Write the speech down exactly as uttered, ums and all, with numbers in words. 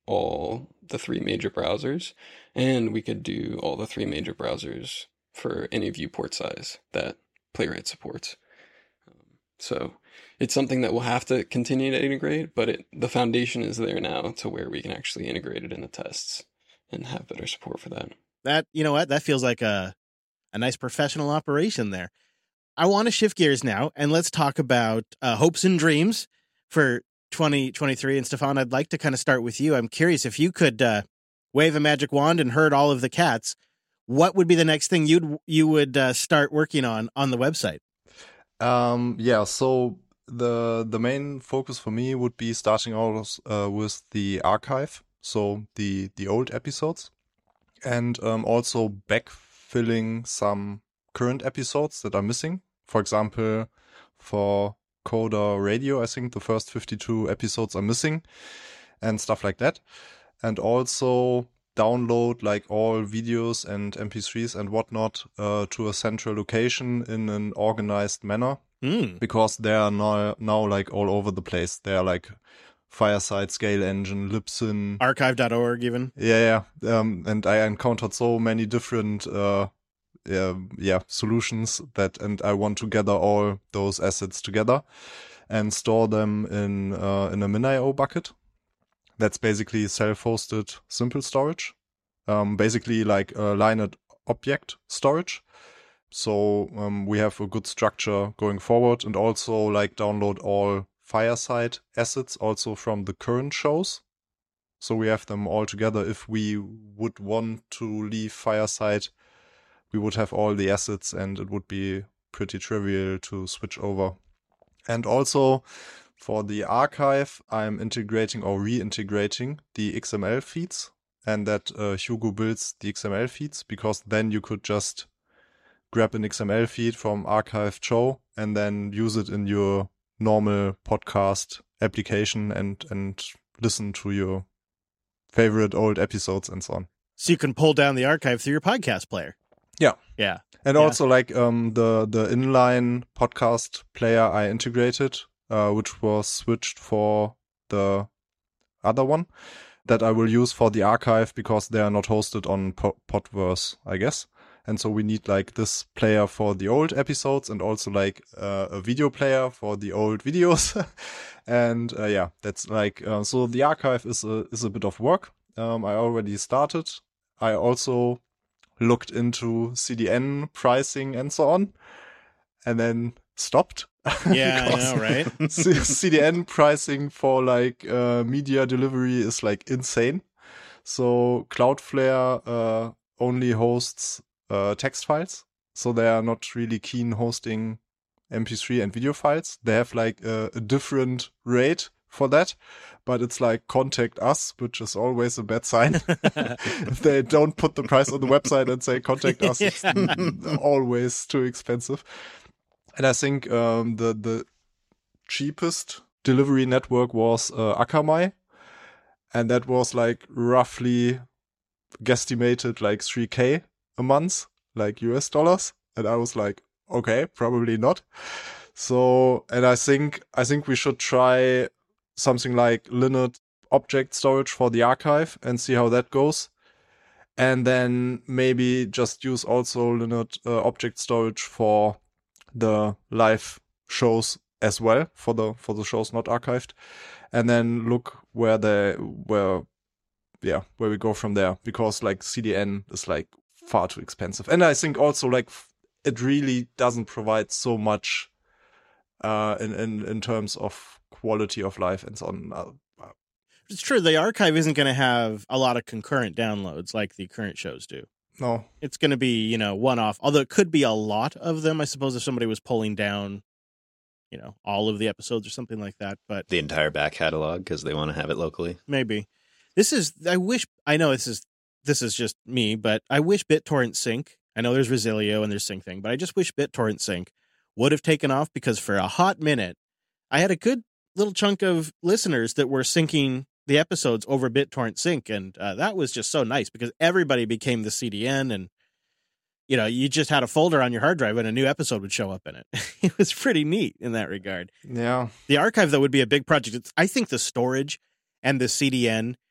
all the three major browsers, and we could do all the three major browsers for any viewport size that Playwright supports. Um, so it's something that we'll have to continue to integrate, but it, the foundation is there now to where we can actually integrate it in the tests and have better support for that. That, you know what, that feels like a, a nice professional operation there. I want to shift gears now, and let's talk about uh, hopes and dreams for twenty twenty-three. And Stefan, I'd like to kind of start with you. I'm curious if you could uh, wave a magic wand and herd all of the cats, what would be the next thing you'd you would uh, start working on on the website? Um, yeah, so the the main focus for me would be starting out uh, with the archive, so the the old episodes, and um, also backfilling some current episodes that are missing. For example, for Coda Radio, I think the first fifty-two episodes are missing and stuff like that. And also download like all videos and M P threes and whatnot uh, to a central location in an organized manner. Mm. Because they are now, now like all over the place. They are like Fireside, Scale Engine, Libsyn. archive dot org even. Yeah, yeah. Um, and I encountered so many different uh, yeah, yeah, solutions that, and I want to gather all those assets together and store them in uh, in a MinIO bucket. That's basically self-hosted simple storage. Um, basically like a Linux object storage. So um, we have a good structure going forward, and also like download all Fireside assets also from the current shows. So we have them all together. If we would want to leave Fireside, we would have all the assets and it would be pretty trivial to switch over. And also for the archive, I'm integrating or reintegrating the X M L feeds, and that uh, Hugo builds the X M L feeds, because then you could just grab an X M L feed from archive show and then use it in your normal podcast application and, and listen to your favorite old episodes and so on. So you can pull down the archive through your podcast player. Yeah. Yeah. And Yeah. also like um the, the inline podcast player I integrated, uh, which was switched for the other one that I will use for the archive, because they are not hosted on po- Podverse, I guess. And so we need like this player for the old episodes, and also like uh, a video player for the old videos. And uh, yeah, that's like, uh, so the archive is a, is a bit of work. Um, I already started. I also looked into C D N pricing and so on, and then stopped. Yeah, I know, right? C- CDN pricing for like uh, media delivery is like insane. So Cloudflare uh, only hosts uh, text files, so they are not really keen hosting M P three and video files. They have like a, a different rate for that, but it's like contact us, which is always a bad sign. If they don't put the price on the website and say contact us, it's always too expensive. And I think um, the the cheapest delivery network was uh, Akamai, and that was like roughly guesstimated like three K a month, like U S dollars. And I was like, okay, probably not. So, and I think I think we should try something like Linux object storage for the archive and see how that goes. And then maybe just use also Linux uh, object storage for the live shows as well, for the for the shows not archived, and then look where they where yeah where we go from there, because like C D N is like far too expensive, and I think also like it really doesn't provide so much uh in in, in terms of quality of life and so on. Uh, It's true. The archive isn't going to have a lot of concurrent downloads like the current shows do. no It's going to be, you know, one-off, although it could be a lot of them. I suppose if somebody was pulling down, you know, all of the episodes or something like that, but The entire back catalog, because they want to have it locally. maybe. This is, I wish, I know this is, this is just me, but I wish BitTorrent Sync, I know there's Resilio and there's SyncThing, but I just wish BitTorrent Sync would have taken off, because for a hot minute, I had a good little chunk of listeners that were syncing the episodes over BitTorrent Sync, and uh, that was just so nice, because everybody became the C D N, and you know, you just had a folder on your hard drive and a new episode would show up in it. It was pretty neat in that regard. yeah The archive, though, would be a big project. It's, I think the storage and the C D N